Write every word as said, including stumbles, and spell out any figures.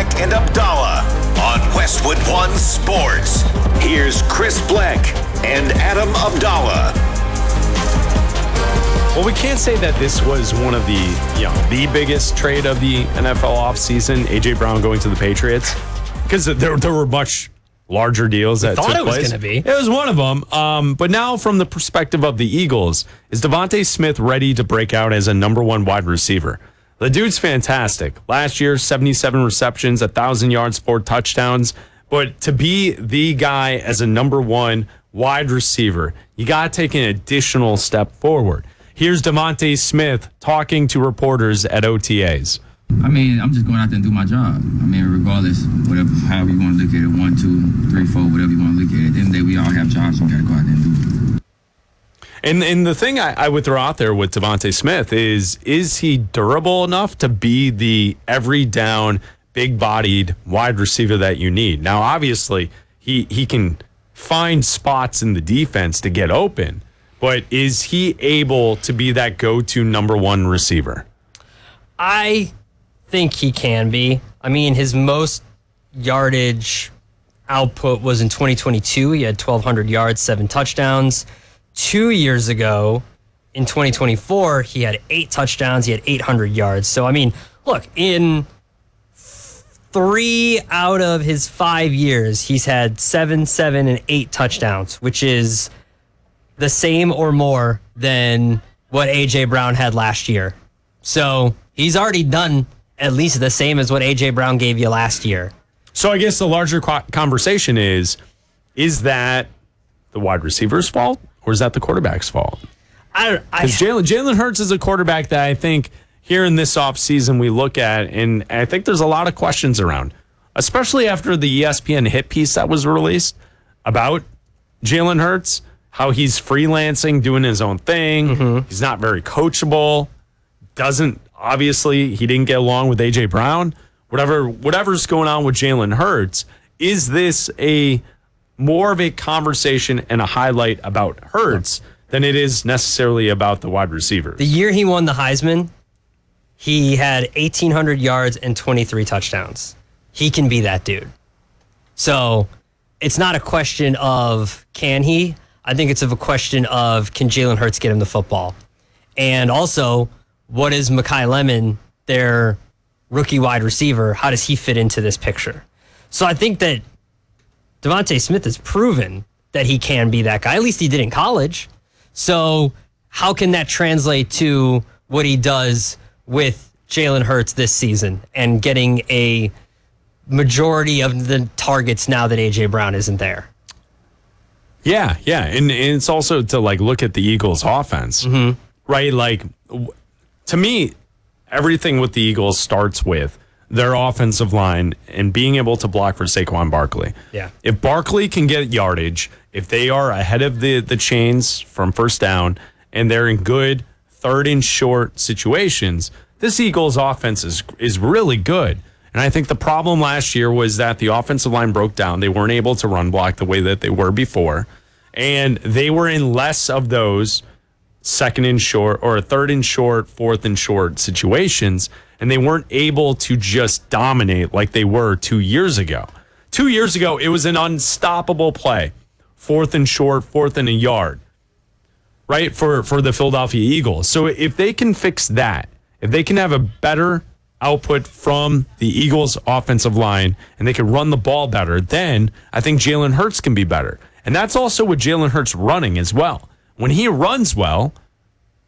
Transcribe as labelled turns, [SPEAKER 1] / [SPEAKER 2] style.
[SPEAKER 1] Black and Abdallah on Westwood One Sports. Here's Chris Black and Adam Abdallah.
[SPEAKER 2] Well, we can't say that this was one of the, you know, the biggest trade of the N F L offseason, A J Brown going to the Patriots, because there, there were much larger deals that
[SPEAKER 3] thought
[SPEAKER 2] took
[SPEAKER 3] it was
[SPEAKER 2] place.
[SPEAKER 3] going to be.
[SPEAKER 2] It was one of them. Um, but now, from the perspective of the Eagles, is Devontae Smith ready to break out as a number one wide receiver? The dude's fantastic. Last year, seventy-seven receptions, one thousand yards, four touchdowns. But to be the guy as a number one wide receiver, you got to take an additional step forward. Here's Devontae Smith talking to reporters at O T As.
[SPEAKER 4] I mean, I'm just going out there and do my job. I mean, regardless, whatever, however you want to look at it, one, two, three, four, whatever you want to look at it. At the end of the day, we all have jobs, so we got to go out there and do it.
[SPEAKER 2] And and the thing I, I would throw out there with Devontae Smith is, is he durable enough to be the every down, big-bodied wide receiver that you need? Now, obviously, he he can find spots in the defense to get open, but is he able to be that go-to number one receiver?
[SPEAKER 3] I think he can be. I mean, his most yardage output was in twenty twenty-two. He had twelve hundred yards, seven touchdowns. Two years ago, in twenty twenty-four, he had eight touchdowns. He had eight hundred yards. So, I mean, look, in three out of his five years, he's had seven, seven, and eight touchdowns, which is the same or more than what A J Brown had last year. So he's already done at least the same as what A J Brown gave you last year.
[SPEAKER 2] So I guess the larger conversation is, is that the wide receiver's fault or is that the quarterback's fault?
[SPEAKER 3] I
[SPEAKER 2] Because Jalen Jalen Hurts is a quarterback that I think here in this offseason we look at, and I think there's a lot of questions around, especially after the E S P N hit piece that was released about Jalen Hurts, how he's freelancing, doing his own thing. Mm-hmm. He's not very coachable. Doesn't, obviously, he didn't get along with A J Brown. Whatever, whatever's going on with Jalen Hurts, is this a more of a conversation and a highlight about Hurts than it is necessarily about the wide receivers?
[SPEAKER 3] The year he won the Heisman, he had eighteen hundred yards and twenty-three touchdowns. He can be that dude. So it's not a question of can he. I think it's of a question of can Jalen Hurts get him the football? And also, what is Mekhi Lemon, their rookie wide receiver? How does he fit into this picture? So I think that Devontae Smith has proven that he can be that guy. At least he did in college. So how can that translate to what he does with Jalen Hurts this season and getting a majority of the targets now that A J Brown isn't there?
[SPEAKER 2] Yeah, yeah. And, and it's also to like look at the Eagles offense, mm-hmm. right? Like, to me, everything with the Eagles starts with their offensive line and being able to block for Saquon Barkley.
[SPEAKER 3] Yeah.
[SPEAKER 2] If Barkley can get yardage, if they are ahead of the, the chains from first down and they're in good third and short situations, this Eagles offense is is really good. And I think the problem last year was that the offensive line broke down. They weren't able to run block the way that they were before. And they were in less of those second and short or third and short, fourth and short situations. And they weren't able to just dominate like they were two years ago. Two years ago, it was an unstoppable play. Fourth and short, fourth and a yard, right, for, for the Philadelphia Eagles. So if they can fix that, if they can have a better output from the Eagles offensive line and they can run the ball better, then I think Jalen Hurts can be better. And that's also with Jalen Hurts running as well. When he runs well,